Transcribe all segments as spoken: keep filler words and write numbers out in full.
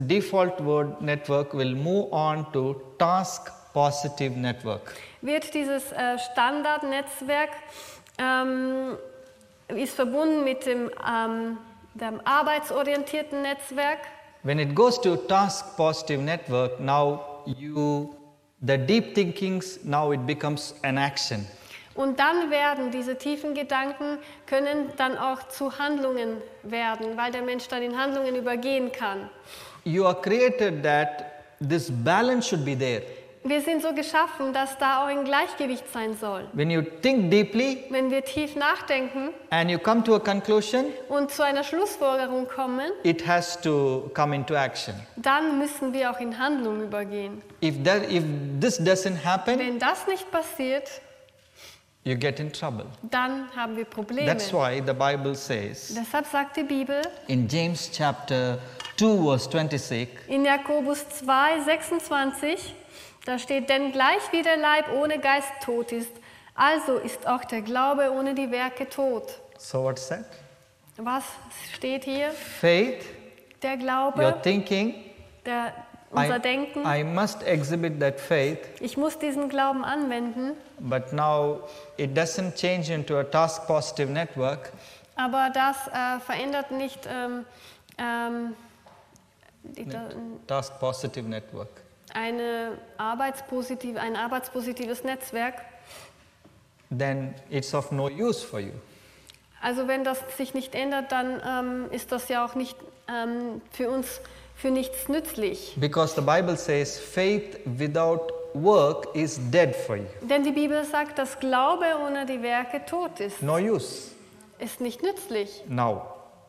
default word network will move on to task positive network. Wird dieses äh, Standardnetzwerk ähm, ist verbunden mit dem, ähm, dem arbeitsorientierten Netzwerk. When it goes to task positive network, now you the deep thinkings, now it becomes an action. Und dann werden diese tiefen Gedanken, können dann auch zu Handlungen werden, weil der Mensch dann in Handlungen übergehen kann. You are created that this balance should be there. Wir sind so geschaffen, dass da auch ein Gleichgewicht sein soll. When you think deeply Wenn wir tief nachdenken and you come to a conclusion, und zu einer Schlussfolgerung kommen, it has to come into action. dann müssen wir auch in Handlung übergehen. If that, if this doesn't happen, Wenn das nicht passiert, you get in trouble. dann haben wir Probleme. That's why the Bible says Deshalb sagt die Bibel in James chapter two verse twenty-six, in Jakobus zwei, sechsundzwanzig, da steht, denn gleich wie der Leib ohne Geist tot ist, also ist auch der Glaube ohne die Werke tot. so what's that? Was steht hier? Faith, Der your Glaube, thinking, der, unser I, Denken. I must exhibit that faith, Ich muss diesen Glauben anwenden, but now it doesn't change into a task positive network. aber das äh, verändert nicht ähm, ähm, die, Task positive network. eine arbeitspositive, ein arbeitspositives Netzwerk. Then it's of no use for you. Also wenn das sich nicht ändert, dann ähm, ist das ja auch nicht ähm, für uns für nichts nützlich. Because the Bible says faith without work is dead for you. Denn die Bibel sagt, dass Glaube ohne die Werke tot ist. No use. Ist nicht nützlich. Now,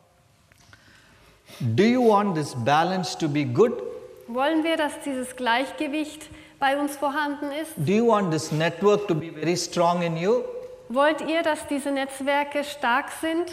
do you want this balance to be good? Wollen wir, dass dieses Gleichgewicht bei uns vorhanden ist? Do you want this network to be very strong in you? Wollt ihr, dass diese Netzwerke stark sind,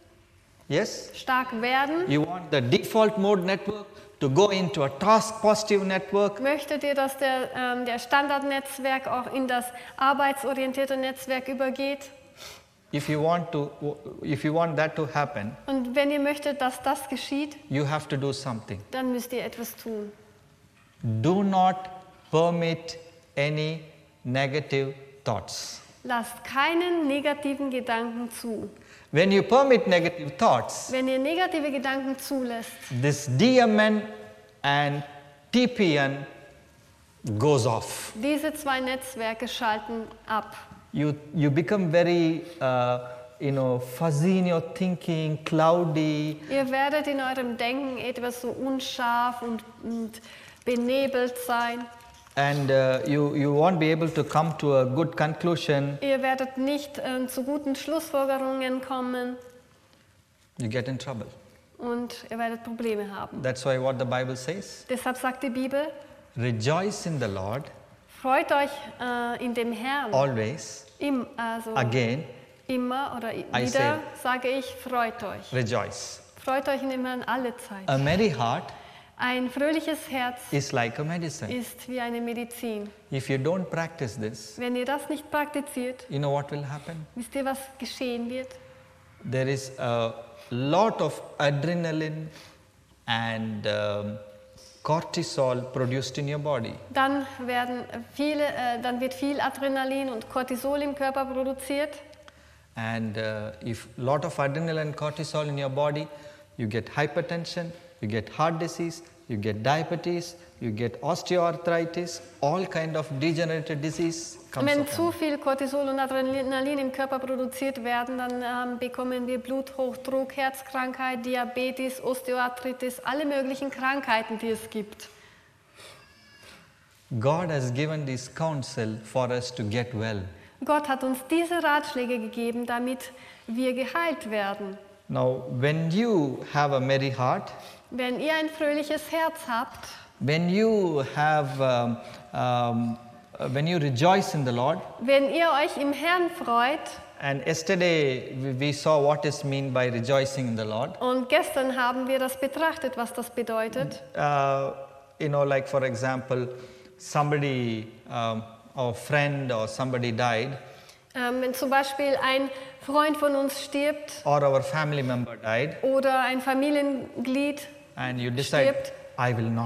Yes? stark werden? You want the default mode network to go into a task positive network? Möchtet ihr, dass der, ähm, der Standardnetzwerk auch in das arbeitsorientierte Netzwerk übergeht? If you want to, if you want that to happen, Und wenn ihr möchtet, dass das geschieht, you have to do something. dann müsst ihr etwas tun. Do not permit any negative thoughts. Lasst keinen negativen Gedanken zu. When you permit negative thoughts, Wenn ihr negative Gedanken zulässt, this D M N and T P N goes off. diese zwei Netzwerke schalten ab. You, you become very, uh, you know, fuzzy in your thinking, cloudy, Ihr werdet in eurem Denken etwas so unscharf und, und benebelt sein. and uh, you, you won't be able to come to a good conclusion. Ihr werdet nicht ähm, zu guten Schlussfolgerungen kommen You get in trouble. und ihr werdet Probleme haben. That's why what the Bible says. Deshalb sagt die Bibel, Rejoice in the Lord freut euch äh, in dem Herrn. always. Im, also Again, immer oder i- I wieder say- sage ich, freut euch. rejoice. Freut euch in dem Herrn alle Zeit. A merry heart Ein fröhliches Herz is like a medicine. ist wie eine Medizin. If you don't practice this, Wenn ihr das nicht praktiziert, you know what will happen? wisst ihr, was geschehen wird? There is a lot of adrenaline and um, cortisol produced in your body. Dann, werden viele, äh, dann wird viel Adrenalin und Cortisol im Körper produziert. And uh, if lot of adrenaline and cortisol in your body, you get hypertension, you get heart disease, you get diabetes, you get osteoarthritis, all kind of degenerative disease comes Wenn upon zu you. viel Cortisol und Adrenalin im Körper produziert werden, dann ähm, bekommen wir Bluthochdruck, Herzkrankheit, Diabetes, Osteoarthritis, alle möglichen Krankheiten, die es gibt. God has given this counsel for us to get well. Gott hat uns diese Ratschläge gegeben, damit wir geheilt werden. Now, when you have a merry heart, Wenn ihr ein fröhliches Herz habt, when you have, um, um, uh, when you rejoice in the Lord, wenn ihr euch im Herrn freut, and yesterday we, we saw what is mean by rejoicing in the Lord. und gestern haben wir das betrachtet, was das bedeutet. Uh, you know, like for example, somebody, um, our friend or somebody died, Ähm, wenn zum Beispiel ein Freund von uns stirbt or our family member died, oder ein Familienglied and you decide, stirbt I will not